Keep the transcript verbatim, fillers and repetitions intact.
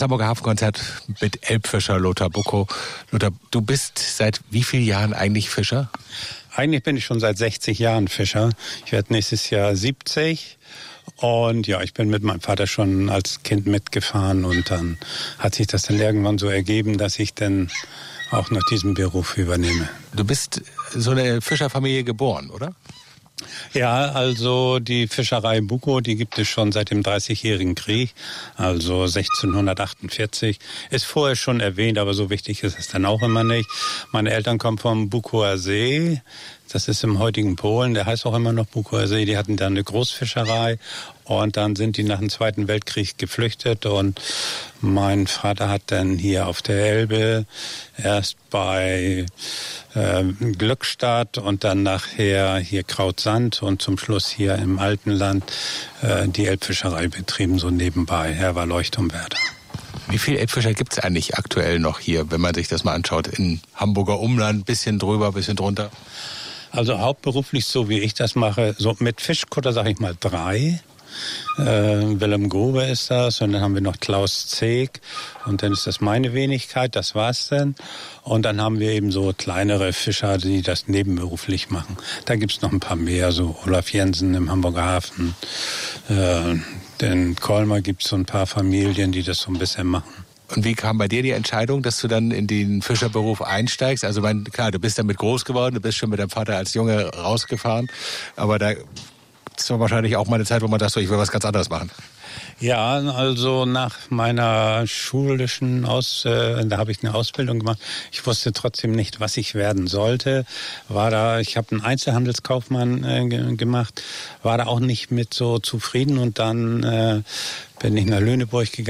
Das Hamburger Hafenkonzert mit Elbfischer Lothar Buckow. Lothar, du bist seit wie vielen Jahren eigentlich Fischer? Eigentlich bin ich schon seit sechzig Jahren Fischer. Ich werde nächstes Jahr siebzig. Und ja, ich bin mit meinem Vater schon als Kind mitgefahren. Und dann hat sich das dann irgendwann so ergeben, dass ich dann auch noch diesen Beruf übernehme. Du bist so eine Fischerfamilie geboren, oder? Ja, also die Fischerei Buckow, die gibt es schon seit dem Dreißigjährigen Krieg, also sechzehnhundertachtundvierzig. Ist vorher schon erwähnt, aber so wichtig ist es dann auch immer nicht. Meine Eltern kommen vom Buckower See. Das ist im heutigen Polen, der heißt auch immer noch Buckower See. Die hatten dann eine Großfischerei und dann sind die nach dem Zweiten Weltkrieg geflüchtet und mein Vater hat dann hier auf der Elbe erst bei äh, Glückstadt und dann nachher hier Krautsand und zum Schluss hier im Altenland äh, die Elbfischerei betrieben, so nebenbei. Er war Leuchtturmwärter. Wie viele Elbfischer gibt es eigentlich aktuell noch hier, wenn man sich das mal anschaut? In Hamburger Umland, bisschen drüber, bisschen drunter? Also hauptberuflich, so wie ich das mache, so mit Fischkutter sage ich mal drei. Äh, Willem Grube ist das und dann haben wir noch Klaus Zeeg und dann ist das meine Wenigkeit, das war's dann. Und dann haben wir eben so kleinere Fischer, die das nebenberuflich machen. Da gibt's noch ein paar mehr, so Olaf Jensen im Hamburger Hafen. Äh, in Colmar gibt's so ein paar Familien, die das so ein bisschen machen. Und wie kam bei dir die Entscheidung, dass du dann in den Fischerberuf einsteigst? Also mein, klar, du bist damit groß geworden, du bist schon mit deinem Vater als Junge rausgefahren, aber da ist wahrscheinlich auch mal eine Zeit, wo man dachte, ich will was ganz anderes machen. Ja, also nach meiner schulischen Aus, äh, da habe ich eine Ausbildung gemacht. Ich wusste trotzdem nicht, was ich werden sollte. War da, ich habe einen Einzelhandelskaufmann äh, ge- gemacht, war da auch nicht mit so zufrieden und dann äh, bin ich nach Lüneburg gegangen.